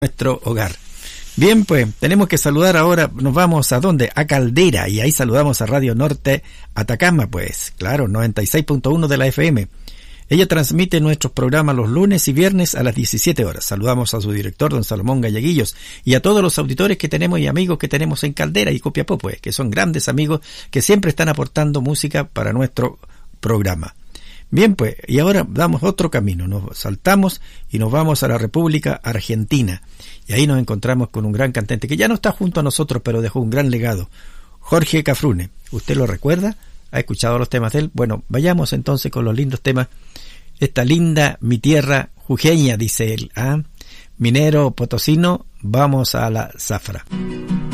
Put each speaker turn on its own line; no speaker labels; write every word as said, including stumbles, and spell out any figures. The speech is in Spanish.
nuestro hogar. Bien, pues tenemos que saludar ahora, nos vamos a dónde, a Caldera, y ahí saludamos a Radio Norte Atacama, pues claro, noventa y seis punto uno de la F M. Ella transmite nuestros programas los lunes y viernes a las diecisiete horas. Saludamos a su director, don Salomón Galleguillos, y a todos los auditores que tenemos y amigos que tenemos en Caldera y Copiapó, pues, que son grandes amigos que siempre están aportando música para nuestro programa. Bien, pues, y ahora damos otro camino, nos saltamos y nos vamos a la República Argentina, y ahí nos encontramos con un gran cantante que ya no está junto a nosotros, pero dejó un gran legado, Jorge Cafrune. ¿Usted lo recuerda? ¿Ha escuchado los temas de él? Bueno, vayamos entonces con los lindos temas. Esta linda mi tierra jujeña, dice él, ¿ah? Minero potosino, vamos a la zafra.